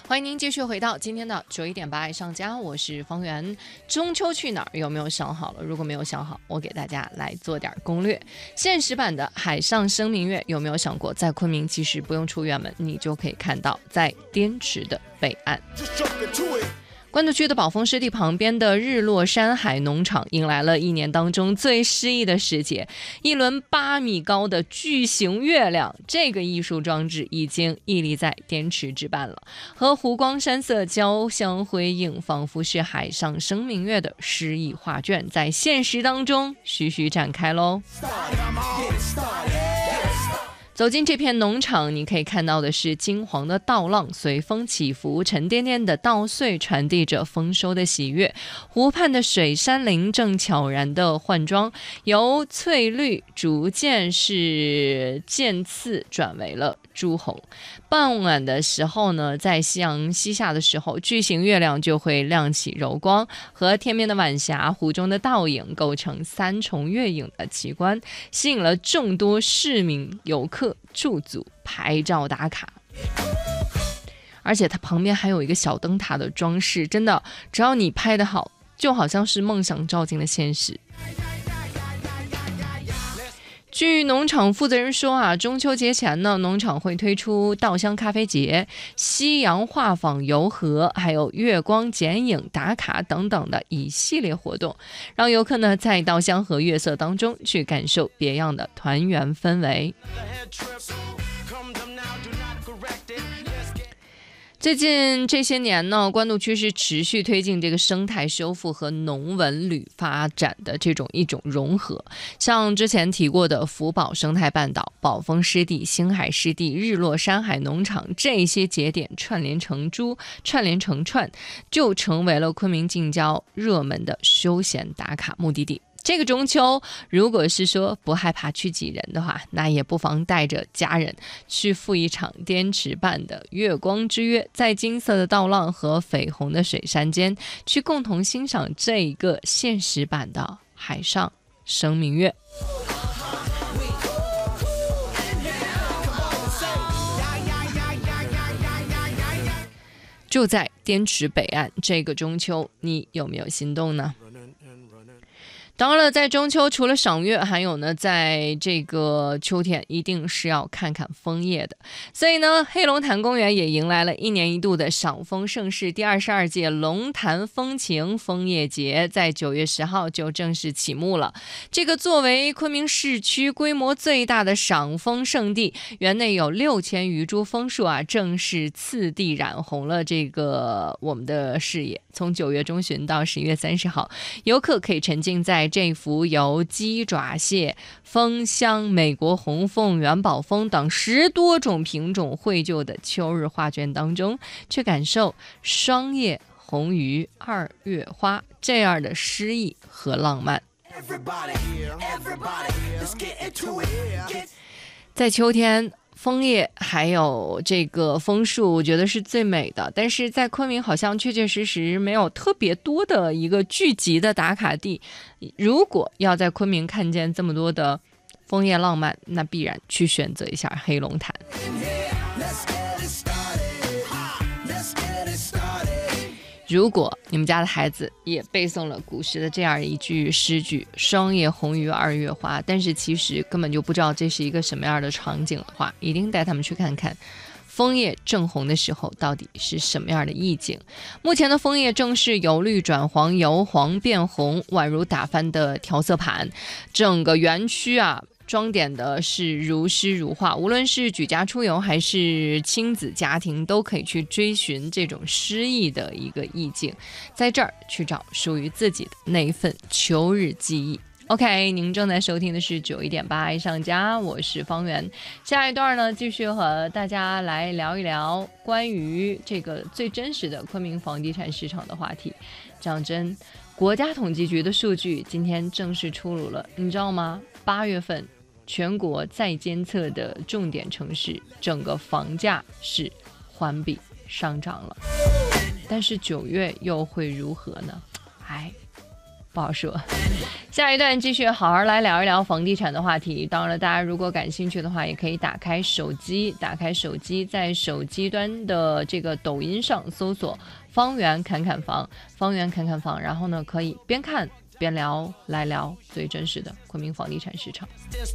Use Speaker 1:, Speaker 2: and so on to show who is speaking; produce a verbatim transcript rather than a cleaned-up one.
Speaker 1: 欢迎您继续回到今天的九一点八爱上家，我是方圆。中秋去哪儿有没有想好了？如果没有想好，我给大家来做点攻略。现实版的海上生明月有没有想过，在昆明其实不用出远门，你就可以看到在滇池的北岸。关渡区的宝丰湿地旁边的日落山海农场迎来了一年当中最诗意的时节，一轮八米高的巨型月亮，这个艺术装置已经屹立在滇池之畔了，和湖光山色交相辉映，仿佛是海上生明月的诗意画卷，在现实当中徐徐展开喽。走进这片农场，你可以看到的是金黄的稻浪随风起伏，沉甸甸的稻穗传递着丰收的喜悦。湖畔的水杉林正悄然的换装，由翠绿逐渐是渐次转为了朱红。傍晚的时候呢，在夕阳西下的时候，巨型月亮就会亮起柔光，和天边的晚霞、湖中的倒影构成三重月影的奇观，吸引了众多市民游客驻足拍照打卡。而且它旁边还有一个小灯塔的装饰，真的只要你拍得好，就好像是梦想照进了现实。据农场负责人说啊，中秋节前呢，农场会推出稻香咖啡节、夕阳画舫游河，还有月光剪影打卡等等的一系列活动，让游客呢在稻香和月色当中去感受别样的团圆氛围。最近这些年呢，关渡区是持续推进这个生态修复和农文旅发展的这种一种融合。像之前提过的福宝生态半岛、宝丰湿地、星海湿地、日落山海农场，这些节点串联成珠、串联成串，就成为了昆明近郊热门的休闲打卡目的地。这个中秋，如果是说不害怕去挤人的话，那也不妨带着家人去赴一场滇池办的月光之约，在金色的稻浪和绯红的水杉间，去共同欣赏这一个现实版的海上生明月。就在滇池北岸，这个中秋你有没有心动呢？当然了，在中秋除了赏月，还有呢，在这个秋天一定是要看看枫叶的。所以呢，黑龙潭公园也迎来了一年一度的赏枫盛事，第二十二届龙潭风情枫叶节在九月十号就正式启幕了。这个作为昆明市区规模最大的赏枫圣地，园内有六千余株枫树啊，正是次第染红了这个我们的视野。从九月中旬到十一月三十号，游客可以沉浸在这幅由鸡爪蟹、枫香、美国红凤、元宝枫等十多种品种绘就的秋日画卷当中，去感受霜叶红于二月花这样的诗意和浪漫。在秋天，枫叶还有这个枫树，我觉得是最美的。但是在昆明好像确确实实没有特别多的一个聚集的打卡地。如果要在昆明看见这么多的枫叶浪漫，那必然去选择一下黑龙潭。如果你们家的孩子也背诵了古时的这样一句诗句“霜叶红于二月花”，但是其实根本就不知道这是一个什么样的场景的话，一定带他们去看看枫叶正红的时候到底是什么样的意境。目前的枫叶正是由绿转黄，由黄变红，宛如打翻的调色盘。整个园区啊，装点的是如诗如画，无论是举家出游还是亲子家庭，都可以去追寻这种诗意的一个意境，在这儿去找属于自己的那一份秋日记忆。OK， 您正在收听的是九一点八爱上家，我是方圆。下一段呢，继续和大家来聊一聊关于这个最真实的昆明房地产市场的话题。讲真，国家统计局的数据今天正式出炉了，你知道吗？八月份全国在监测的重点城市，整个房价是环比上涨了。但是九月又会如何呢？哎。 不好说。下一段继续好好来聊一聊房地产的话题。当然了，大家如果感兴趣的话，也可以打开手机，打开手机，在手机端的这个抖音上搜索方圆侃侃房，方圆侃侃房，然后呢可以边看边聊，来聊最真实的昆明房地产市场。